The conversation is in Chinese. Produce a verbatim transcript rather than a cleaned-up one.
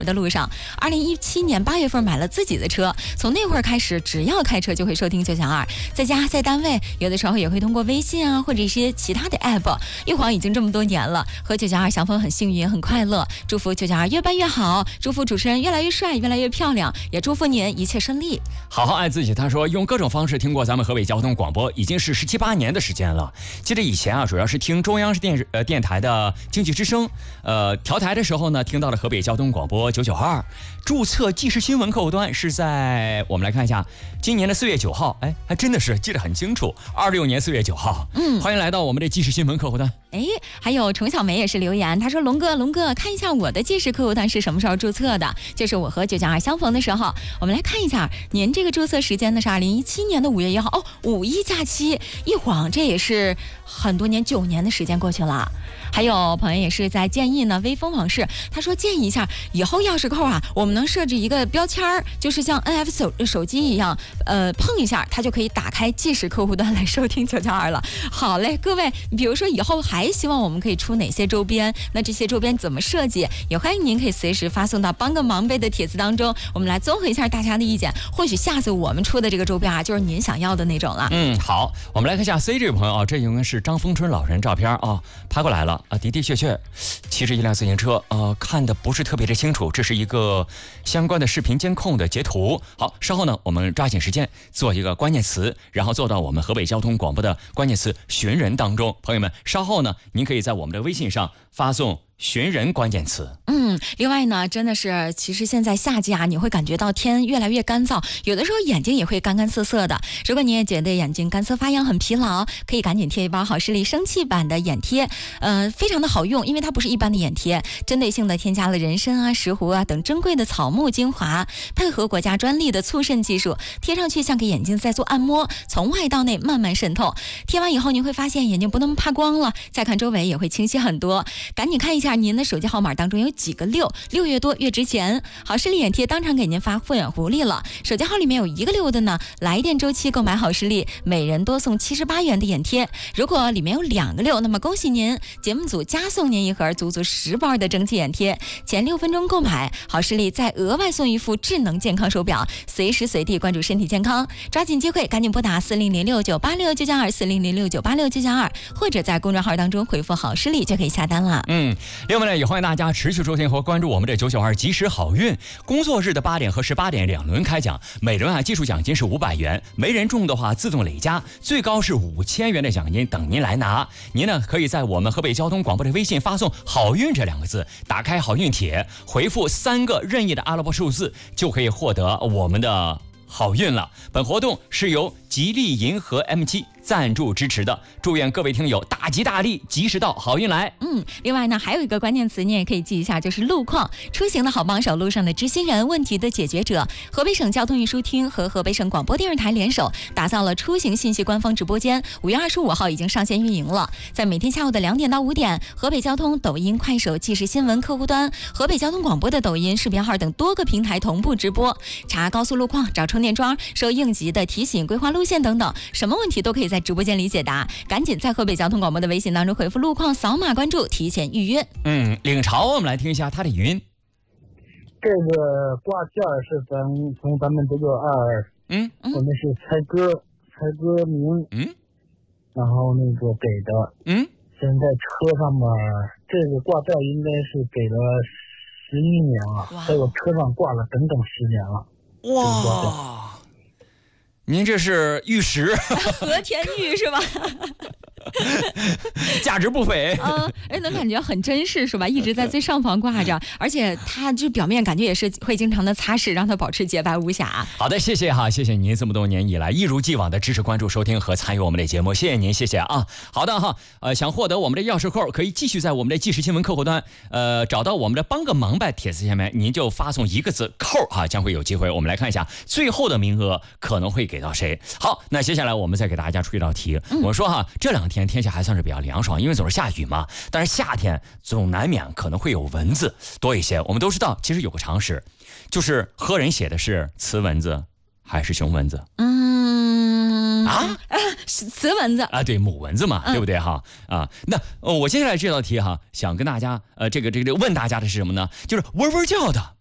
的路上，二零一七年八月份买了自己的车，从那会儿开始，只要开车就会收听九九二，在家在单位，有的时候也会通过微信啊或者一些其他的 app。一晃已经这么多年了，和九九二相逢很幸运很快乐，祝福九九二越办越好，祝福主持人越来越帅越来越漂亮，也祝福您一切顺利。 好好爱自己，他说用各种方式听过咱们河北交通广播已经是十七八年的时间了。记得以前啊，主要是听中央电视呃电台的经济之声，呃调台的时候呢，听到了河北交通广播九九二。注册即时新闻客户端是在我们来看一下，今年的四月九号，哎，还真的是记得很清楚，二六年四月九号。嗯，欢迎来到我们的即时新闻客户端。 哎，还有程小梅也是留言，她说龙哥龙哥，看一下我的即时客户端是什么时候注册的？就是我和九九二相逢的时候。我们来看一下，您这个注册时间呢是二零一七年的五月一号，哦，五一假期，一晃这也是很多年，九年的时间过去了。还有朋友也是在建议呢，微风往事，他说建议一下，以后钥匙扣啊，我们能设置一个标签儿，就是像 N F 手手机一样，呃，碰一下它就可以打开即时客户端来收听九九二了。好嘞，各位，比如说以后还希望我们可以出哪些周边？那这些周边怎么设计？也欢迎您可以随时发送到帮个忙呗的帖子当中，我们来综合一下大家的意见，或许下次我们出的这个周边啊，就是您想要的那种了。 嗯，好，我们来看一下 C 这位朋友啊，这应该是张丰春老人照片啊，拍过来了。啊，的的确确，骑着一辆自行车，呃，看的不是特别的清楚，这是一个相关的视频监控的截图。好，稍后呢，我们抓紧时间做一个关键词，然后做到我们河北交通广播的关键词寻人当中。朋友们，稍后呢，您可以在我们的微信上发送寻人关键词。 嗯，另外呢，真的是，其实现在夏季啊，你会感觉到天越来越干燥，有的时候眼睛也会干干涩涩的。如果你也觉得眼睛干涩发痒很疲劳，可以赶紧贴一包好视力生气版的眼贴，呃，非常的好用，因为它不是一般的眼贴，针对性的添加了人参啊、石斛啊等珍贵的草木精华，配合国家专利的促渗技术，贴上去像给眼睛在做按摩，从外到内慢慢渗透。贴完以后，您会发现眼睛不那么怕光了，再看周围也会清晰很多。赶紧看一下您的手机号码当中有几个六，六越多越值钱。好视力眼贴当场给您发会员福利了，手机号里面有一个六的呢，来电周期购买好视力，每人多送七十八元的眼贴。如果里面有两个六，那么恭喜您，节目组加送您一盒足足十包的蒸汽眼贴。前六分钟购买好视力，再额外送一副智能健康手表，随时随地关注身体健康。抓紧机会，赶紧拨打四零零六九八六九九二四零零六九八六九九二，或者在公众号当中回复好视力就可以下单了。 嗯，另外呢，也欢迎大家持续收听和关注我们的九九二及时好运。工作日的八点和十八点两轮开奖，每轮啊基础奖金是五百元，没人中的话自动累加，最高是五千元的奖金等您来拿。您呢可以在我们河北交通广播的微信发送好运这两个字，打开好运帖，回复三个任意的阿拉伯数字，就可以获得我们的好运了。本活动是由吉利银河 M 七赞助支持的，祝愿各位听友大吉大利，吉时到，好运来。 嗯，另外呢，还有一个关键词你也可以记一下，就是路况，出行的好帮手，路上的知心人，问题的解决者。河北省交通运输厅和河北省广播电视台联手打造了出行信息官方直播间，五月二十五号已经上线运营了。在每天下午的两点到五点，河北交通、抖音、快手、即时新闻客户端、河北交通广播的抖音视频号等多个平台同步直播，查高速路况，找充电桩，收应急的提醒，规划路线等等，什么问题都可以在直播间里解答。赶紧在河北交通广播的微信当中回复路况，扫码关注，提前预约。 嗯，领潮，我们来听一下他的语音。 这个挂件是咱从咱们九九二， 嗯， 我们是猜歌猜歌名， 嗯， 然后那个给的， 嗯， 现在车上面这个挂件应该是给了十一年了，在我车上挂了整整十年了。 哇，您这是玉石和田玉是吧？ 价值不菲。 嗯，而且能感觉很真实是吧？一直在最上方挂着，而且它这表面感觉也是会经常的擦拭，让它保持洁白无瑕。 好的，谢谢哈，谢谢您这么多年以来一如既往的支持、关注、收听和参与我们的节目，谢谢您，谢谢啊。好的哈，呃，想获得我们的钥匙扣，可以继续在我们的即时新闻客户端，呃，找到我们的帮个忙呗帖子下面，您就发送一个字扣哈，将会有机会。我们来看一下最后的名额可能会给到谁。好，那接下来我们再给大家出一道题。嗯、我说哈，这两天天气还算是比较凉爽，因为总是下雨嘛，但是夏天总难免可能会有蚊子多一些。我们都知道，其实有个常识，就是喝人血的是雌蚊子还是雄蚊子？ 嗯啊， 雌蚊子啊，对，母蚊子嘛，嗯、对不对哈？啊，那、呃、我接下来这道题哈，想跟大家呃，这个这个问大家的是什么呢？就是嗡嗡叫的